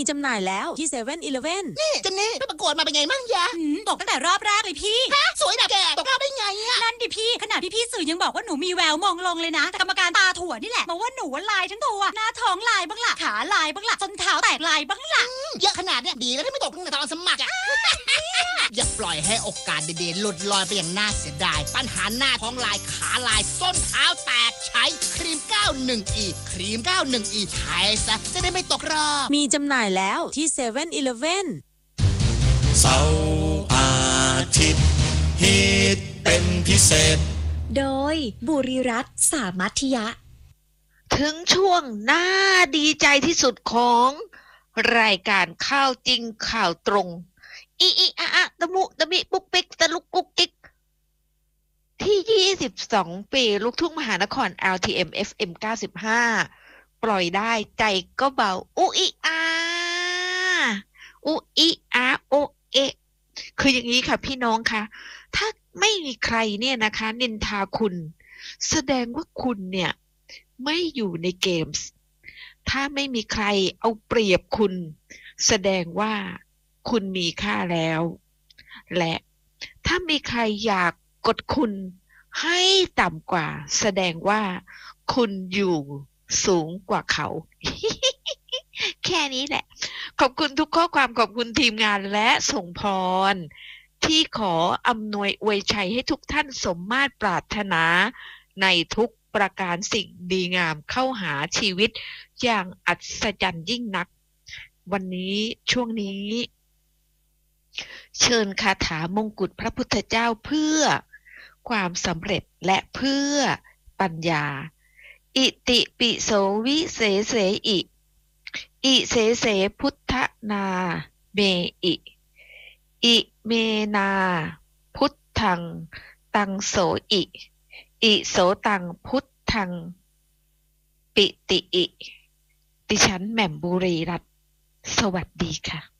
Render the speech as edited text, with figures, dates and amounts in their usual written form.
จำหน่ายแล้วที่เซเว่นอีเลฟเว่นนี่เจนนี่ไปประกวดมาเป็นไงมั่งยะตกตั้งแต่รอบแรกเลยพี่สวยแบบแกตกรอบได้ไงอะนั่นดิพี่ขนาดพี่สื่อยังบอกว่าหนูมีแววมองลงเลยนะแต่กรรมการตาถั่วนี่แหละบอกว่าหนูลายทั้งตัวหน้าท้องลายบ้างล่ะขาลายบ้างล่ะส้นเท้าแตกลายบ้างล่ะเยอะขนาดเนี้ยดีแล้วที่ไม่ตกตั้งแต่ตอนสมัครอะอย่าปล่อยให้โอกาสดีๆหลุดลอยไปอย่างน่าเสียดายปัญหาหน้าท้องลายขาลายส้นเท้าแตกใช้ครีม 91E ครีม 91E ใช้ซะจะได้ไม่ตกรอบมีจำหน่ายแล้วที่เซเว่นอีเลฟเว่นเสาร์อาทิตย์ฮิตเป็นพิเศษโดยบุรีรัตน์สามัธยะถึงช่วงน่าดีใจที่สุดของรายการข่าวจริงข่าวตรงอีอีอะอะตะมุตะมิปุ๊กปิ๊กตะลุกกุ๊กกิ๊กที่22ปีลูกทุ่งมหานคร LTM FM 95ปล่อยได้ใจก็เบาอุอีอาอุอีอาโอเอคืออย่างนี้ค่ะพี่น้องคะถ้าไม่มีใครเนี่ยนะคะนินทาคุณแสดงว่าคุณเนี่ยไม่อยู่ในเกมส์ถ้าไม่มีใครเอาเปรียบคุณแสดงว่าคุณมีค่าแล้วและถ้ามีใครอยากกดคุณให้ต่ำกว่าแสดงว่าคุณอยู่สูงกว่าเขา แค่นี้แหละขอบคุณทุกข้อความขอบคุณทีมงานและส่งพรที่ขออำนวยอวยชัยให้ทุกท่านสมมาตรปรารถนาในทุกประการสิ่งดีงามเข้าหาชีวิตอย่างอัศจรรย์ยิ่งนักวันนี้ช่วงนี้เชิญคาถามงกุฎพระพุทธเจ้าเพื่อความสำเร็จและเพื่อปัญญาอิติปิโสวิเศเสอิอิเสเสพุทธนาเมอิอิเมนาพุทธังตังโสอิอิโสตังพุทธังปิติอิดิฉันแหม่มบุรีรัตน์สวัสดีค่ะ